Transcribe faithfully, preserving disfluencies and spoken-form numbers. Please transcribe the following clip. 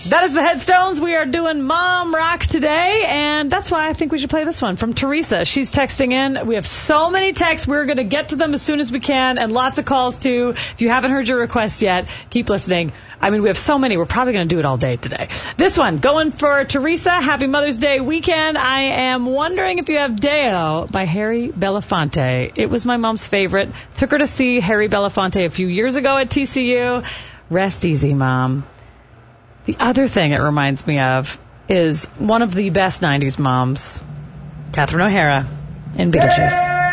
That is the Headstones. We are doing Mom Rock today, and that's why I think we should play this one from Teresa. She's texting in. We have so many texts. We're going to get to them as soon as we can, and lots of calls, too. If you haven't heard your requests yet, keep listening. I mean, we have so many. We're probably going to do it all day today. This one, going for Teresa. Happy Mother's Day weekend. I am wondering if you have Deo by Harry Belafonte. It was my mom's favorite. Took her to see Harry Belafonte a few years ago at T C U. Rest easy, Mom. The other thing it reminds me of is one of the best nineties moms, Catherine O'Hara in Beetlejuice.